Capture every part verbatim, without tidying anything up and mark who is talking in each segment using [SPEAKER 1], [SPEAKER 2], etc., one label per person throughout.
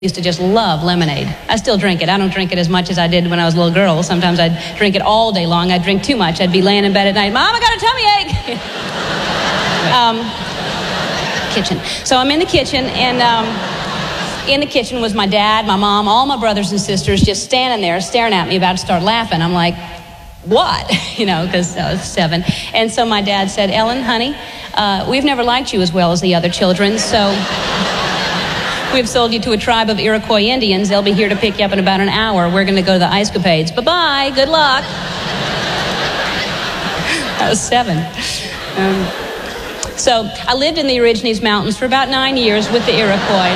[SPEAKER 1] used to just love lemonade. I still drink it. I don't drink it as much as I did when I was a little girl. Sometimes I'd drink it all day long. I'd drink too much. I'd be laying in bed at night, Mom, I got a tummy ache. um, kitchen. So I'm in the kitchen, and um, in the kitchen was my dad, my mom, all my brothers and sisters just standing there staring at me, about to start laughing. I'm like, what? You know, because I was seven. And so my dad said, Ellen, honey, uh, we've never liked you as well as the other children, so we've sold you to a tribe of Iroquois Indians. They'll be here to pick you up in about an hour. We're going to go to the Ice Capades. Bye-bye. Good luck. I was seven. Um, so I lived in the Origines Mountains for about nine years with the Iroquois,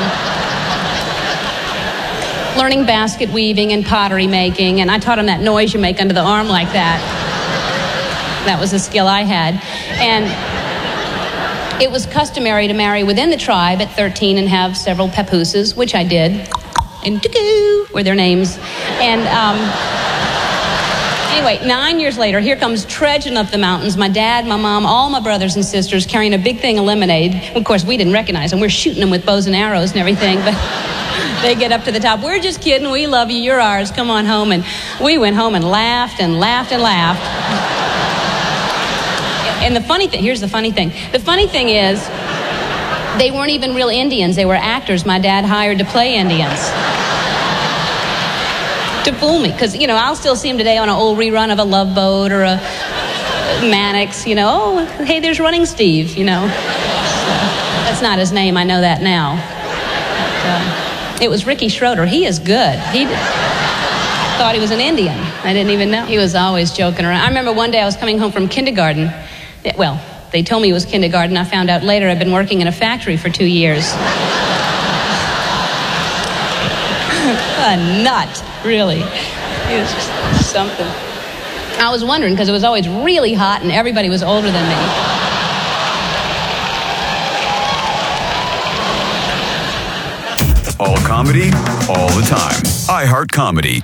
[SPEAKER 1] learning basket weaving and pottery making, and I taught them that noise you make under the arm like that. That was a skill I had. And it was customary to marry within the tribe at thirteen and have several papooses, which I did. And Tuku were their names. And um, anyway, nine years later, here comes trudging up the mountains, my dad, my mom, all my brothers and sisters carrying a big thing of lemonade. Of course, we didn't recognize them. We're shooting them with bows and arrows and everything, but they get up to the top. We're just kidding. We love you. You're ours. Come on home. And we went home and laughed and laughed and laughed. And the funny thing, here's the funny thing. The funny thing is, they weren't even real Indians. They were actors my dad hired to play Indians. To fool me. Because, you know, I'll still see them today on an old rerun of a Love Boat or a Mannix, you know. Oh, hey, there's Running Steve, you know. So, that's not his name. I know that now. But, uh, it was Ricky Schroeder. He is good. He did. Thought he was an Indian. I didn't even know. He was always joking around. I remember one day I was coming home from kindergarten. Well, they told me it was kindergarten. I found out later I'd been working in a factory for two years. A nut, really. It was just something. I was wondering, because it was always really hot and everybody was older than me.
[SPEAKER 2] All comedy, all the time. iHeart Comedy.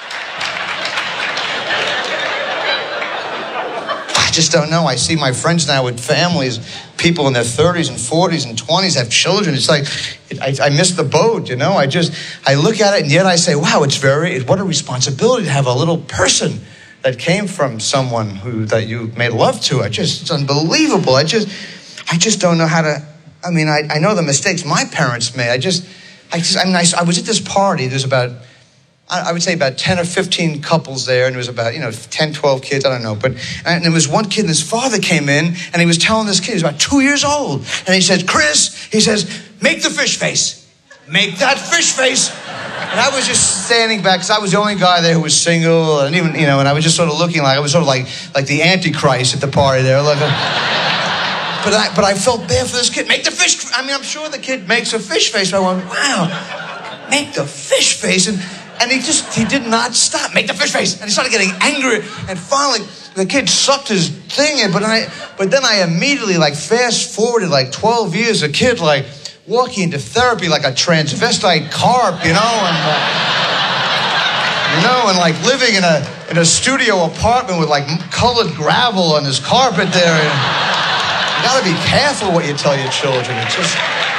[SPEAKER 3] I just don't know. I see my friends now with families, people in their thirties and forties and twenties have children. It's like, I, I miss the boat, you know? I just, I look at it and yet I say, wow, it's very, what a responsibility to have a little person that came from someone who, that you made love to. I just, it's unbelievable. I just, I just don't know how to, I mean, I, I know the mistakes my parents made. I just, I just, I mean, I, I was at this party. There's about, I would say about ten or fifteen couples there, and it was about, you know, ten, twelve kids, I don't know. But and there was one kid, and his father came in, and he was telling this kid, he was about two years old, and he said, Chris, he says, make the fish face. Make that fish face. And I was just standing back, because I was the only guy there who was single, and even, you know, and I was just sort of looking like, I was sort of like like the Antichrist at the party there. Like a, but, I, but I felt bad for this kid. Make the fish, I mean, I'm sure the kid makes a fish face, but I went, wow, make the fish face. And And he just, he did not stop. Make the fish face. And he started getting angry. And finally, the kid sucked his thing in. But I, but then I immediately, like, fast forwarded like twelve years, a kid, like, walking into therapy like a transvestite carp, you know? And, uh, you know, and, like, living in a in a studio apartment with, like, colored gravel on his carpet there. And you gotta be careful what you tell your children. It's just...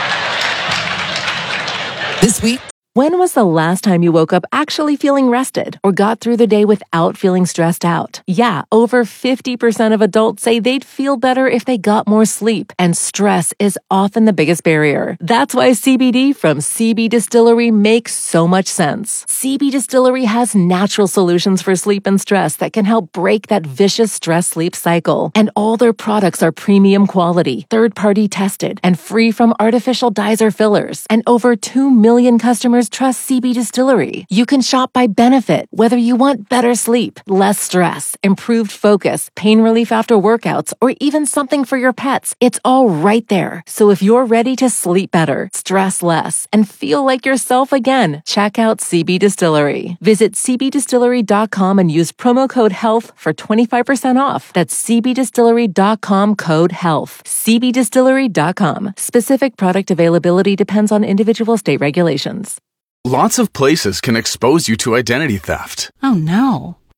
[SPEAKER 4] This week, when was the last time you woke up actually feeling rested or got through the day without feeling stressed out? Yeah, over fifty percent of adults say they'd feel better if they got more sleep, and stress is often the biggest barrier. That's why C B D from C B Distillery makes so much sense. C B Distillery has natural solutions for sleep and stress that can help break that vicious stress-sleep cycle. And all their products are premium quality, third-party tested, and free from artificial dyes or fillers. And over two million customers trust C B Distillery. You can shop by benefit, whether you want better sleep, less stress, improved focus, pain relief after workouts, or even something for your pets. It's all right there. So if you're ready to sleep better, stress less, and feel like yourself again, check out C B Distillery. Visit c b distillery dot com and use promo code HEALTH for twenty-five percent off. That's c b distillery dot com code HEALTH. c b distillery dot com. Specific product availability depends on individual state regulations.
[SPEAKER 2] Lots of places can expose you to identity theft.
[SPEAKER 5] Oh no.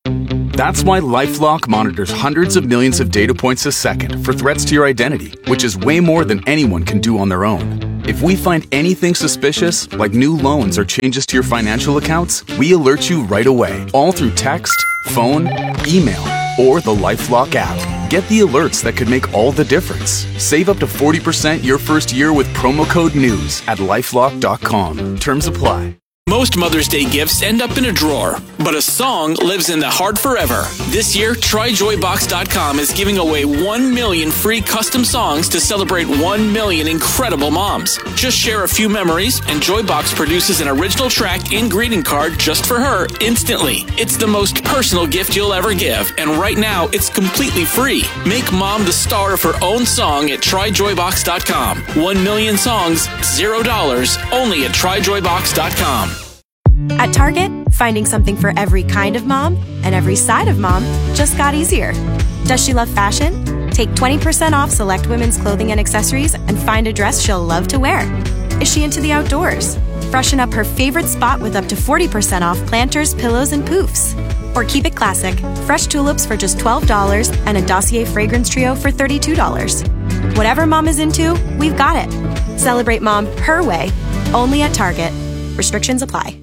[SPEAKER 5] That's why LifeLock monitors hundreds of millions of data points a second for threats to your identity, which is way more than anyone can do on their own. If we find anything suspicious, like new loans or changes to your financial accounts, we alert you right away, all through text, phone, email, or the LifeLock app. Get the alerts that could make all the difference. Save up to forty percent your first year with promo code NEWS at lifelock dot com. Terms apply.
[SPEAKER 6] Most Mother's Day gifts end up in a drawer, but a song lives in the heart forever. This year, try joy box dot com is giving away one million free custom songs to celebrate one million incredible moms. Just share a few memories, and Joybox produces an original track and greeting card just for her instantly. It's the most personal gift you'll ever give, and right now, it's completely free. Make mom the star of her own song at try joy box dot com. One million songs, zero dollars, only at try joy box dot com.
[SPEAKER 7] At Target, finding something for every kind of mom and every side of mom just got easier. Does she love fashion? Take twenty percent off select women's clothing and accessories and find a dress she'll love to wear. Is she into the outdoors? Freshen up her favorite spot with up to forty percent off planters, pillows, and poofs. Or keep it classic, fresh tulips for just twelve dollars and a Dossier fragrance trio for thirty-two dollars. Whatever mom is into, we've got it. Celebrate mom her way, only at Target. Restrictions apply.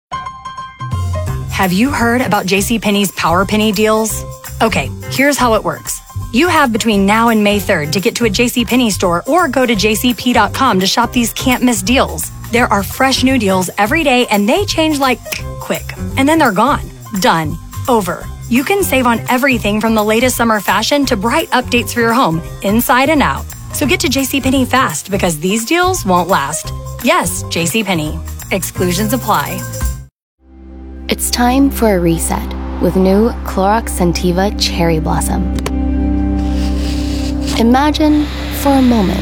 [SPEAKER 8] Have you heard about JCPenney's Power Penny deals? Okay, here's how it works. You have between now and May third to get to a JCPenney store or go to j c p dot com to shop these can't-miss deals. There are fresh new deals every day, and they change like quick. And then they're gone. Done. Over. You can save on everything from the latest summer fashion to bright updates for your home, inside and out. So get to JCPenney fast, because these deals won't last. Yes, JCPenney. Exclusions apply.
[SPEAKER 9] It's time for a reset with new Clorox Scentiva Cherry Blossom. Imagine, for a moment,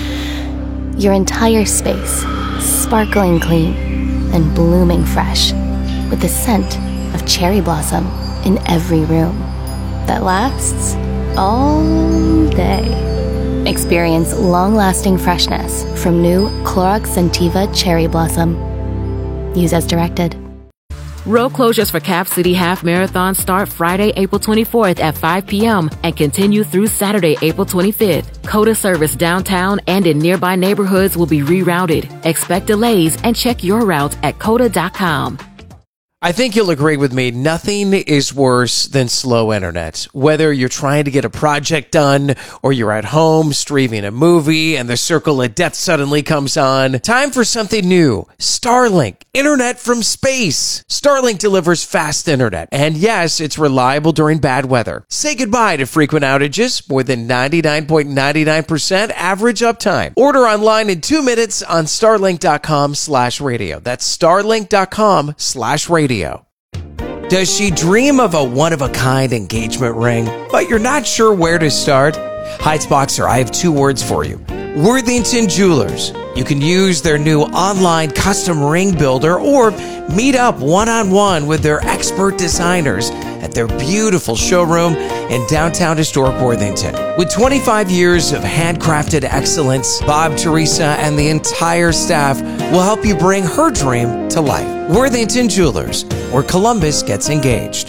[SPEAKER 9] your entire space sparkling clean and blooming fresh with the scent of cherry blossom in every room that lasts all day. Experience long-lasting freshness from new Clorox Scentiva Cherry Blossom. Use as directed.
[SPEAKER 10] Road closures for Cap City Half Marathon start Friday, April twenty-fourth at five p.m. and continue through Saturday, April twenty-fifth. COTA service downtown and in nearby neighborhoods will be rerouted. Expect delays and check your route at cota dot com.
[SPEAKER 11] I think you'll agree with me, nothing is worse than slow internet. Whether you're trying to get a project done or you're at home streaming a movie and the circle of death suddenly comes on, time for something new. Starlink, internet from space. Starlink delivers fast internet, and yes, it's reliable during bad weather. Say goodbye to frequent outages, more than ninety-nine point nine nine percent average uptime. Order online in two minutes on starlink dot com slash radio. That's starlink dot com slash radio. Does she dream of a one-of-a-kind engagement ring, but you're not sure where to start? Heights Boxer, I have two words for you. Worthington Jewelers. You can use their new online custom ring builder or meet up one-on-one with their expert designers at their beautiful showroom in downtown historic Worthington. With twenty-five years of handcrafted excellence, Bob, Teresa, and the entire staff will help you bring her dream to life. Worthington Jewelers, where Columbus gets engaged.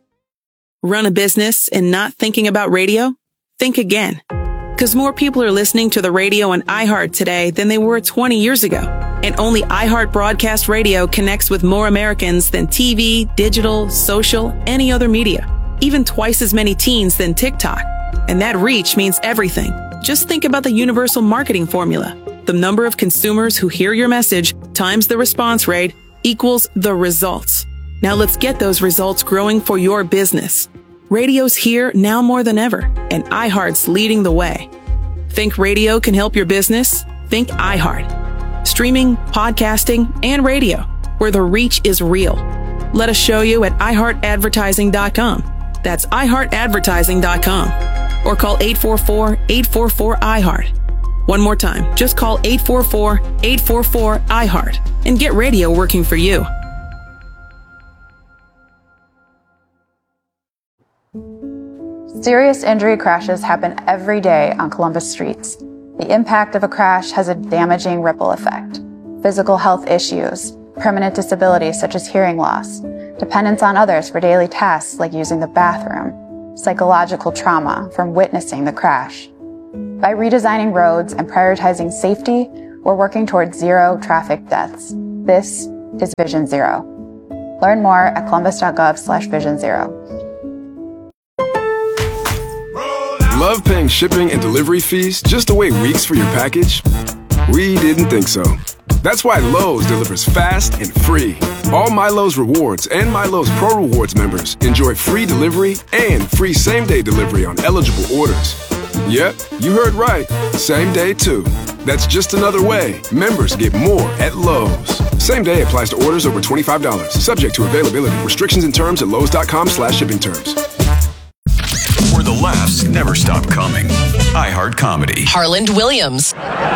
[SPEAKER 12] Run a business and not thinking about radio? Think again. Because more people are listening to the radio on iHeart today than they were twenty years ago. And only iHeart Broadcast Radio connects with more Americans than T V, digital, social, any other media. Even twice as many teens than TikTok. And that reach means everything. Just think about the universal marketing formula. The number of consumers who hear your message times the response rate equals the results. Now let's get those results growing for your business. Radio's here now more than ever, and iHeart's leading the way. Think radio can help your business? Think iHeart. Streaming, podcasting, and radio, where the reach is real. Let us show you at i heart advertising dot com. That's i heart advertising dot com. Or call eight four four, eight four four, I heart. One more time, just call eight four four, eight four four, I heart and get radio working for you.
[SPEAKER 13] Serious injury crashes happen every day on Columbus streets. The impact of a crash has a damaging ripple effect. Physical health issues, permanent disabilities such as hearing loss, dependence on others for daily tasks like using the bathroom, psychological trauma from witnessing the crash. By redesigning roads and prioritizing safety, we're working towards zero traffic deaths. This is Vision Zero. Learn more at columbus.gov slash vision zero.
[SPEAKER 14] Love paying shipping and delivery fees just to wait weeks for your package? We didn't think so. That's why Lowe's delivers fast and free. All MyLowe's Rewards and MyLowe's Pro Rewards members enjoy free delivery and free same-day delivery on eligible orders. Yep, you heard right. Same day, too. That's just another way members get more at Lowe's. Same day applies to orders over twenty-five dollars. Subject to availability. Restrictions and terms at lowes.com slash shipping terms.
[SPEAKER 2] Where the laughs never stop coming. iHeart Comedy.
[SPEAKER 15] Harland Williams.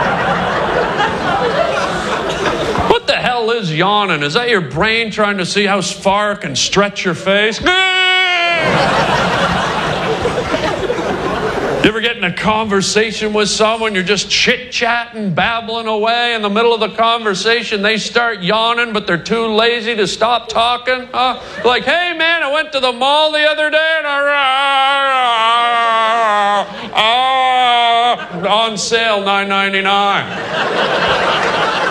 [SPEAKER 16] What the hell is yawning? Is that your brain trying to see how far it can stretch your face? You ever get in a conversation with someone, you're just chit-chatting, babbling away, in the middle of the conversation, they start yawning, but they're too lazy to stop talking? Huh? Like, hey man, I went to the mall the other day and I... on sale, nine ninety-nine.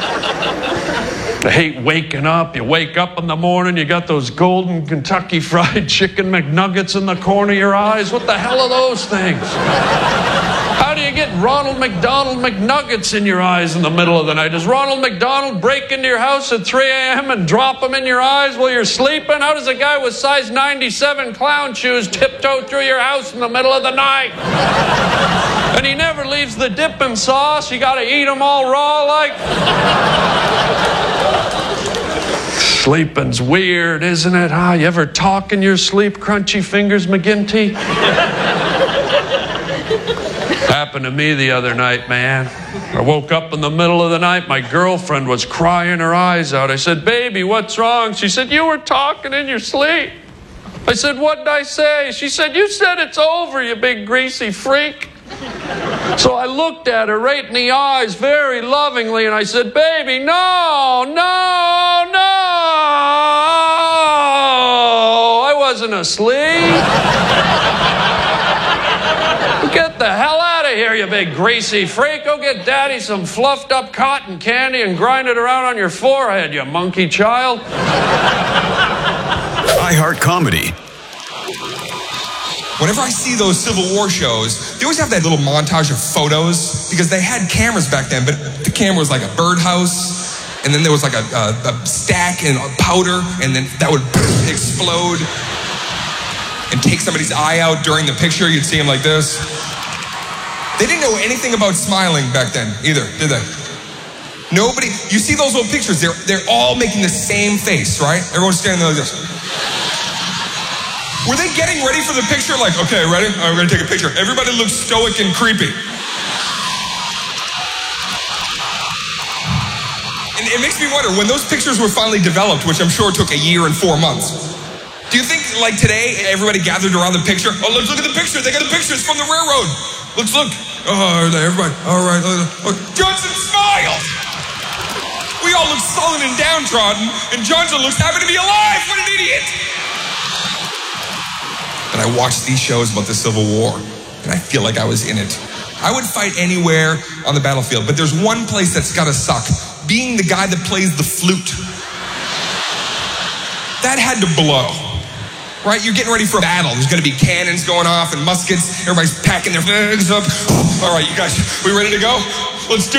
[SPEAKER 16] I hate waking up. You wake up in the morning, you got those golden Kentucky Fried Chicken McNuggets in the corner of your eyes. What the hell are those things? How do you get Ronald McDonald McNuggets in your eyes in the middle of the night? Does Ronald McDonald break into your house at three a.m. and drop them in your eyes while you're sleeping? How does a guy with size ninety-seven clown shoes tiptoe through your house in the middle of the night? And he never leaves the dipping sauce. You got to eat them all raw like... Sleeping's weird, isn't it? Huh? You ever talk in your sleep, crunchy fingers, McGinty? Happened to me the other night, man. I woke up in the middle of the night. My girlfriend was crying her eyes out. I said, baby, what's wrong? She said, you were talking in your sleep. I said, what did I say? She said, you said it's over, you big greasy freak. So I looked at her right in the eyes very lovingly and I said, baby, no, no, no. I wasn't asleep. Get the hell out of here, you big greasy freak. Go get daddy some fluffed up cotton candy and grind it around on your forehead, you monkey child.
[SPEAKER 2] iHeart Comedy.
[SPEAKER 17] Whenever I see those Civil War shows, they always have that little montage of photos because they had cameras back then, but the camera was like a birdhouse, and then there was like a, a, a stack and a powder, and then that would explode and take somebody's eye out during the picture. You'd see him like this. They didn't know anything about smiling back then either, did they? Nobody, you see those old pictures, they're, they're all making the same face, right? Everyone's standing there like this. Were they getting ready for the picture? Like, okay, ready? All right, we're gonna take a picture. Everybody looks stoic and creepy. And it makes me wonder, when those pictures were finally developed, which I'm sure took a year and four months, do you think, like today, everybody gathered around the picture? Oh, let's look at the picture. They got the pictures from the railroad. Let's look. Oh, everybody. All right. Oh, Johnson smiled. We all look sullen and downtrodden, and Johnson looks happy to be alive. What an idiot. And I watched these shows about the Civil War, and I feel like I was in it. I would fight anywhere on the battlefield, but there's one place that's gotta suck. Being the guy that plays the flute. That had to blow. Right? You're getting ready for a battle. There's gonna be cannons going off and muskets. Everybody's packing their bags up. All right, you guys, we ready to go? Let's do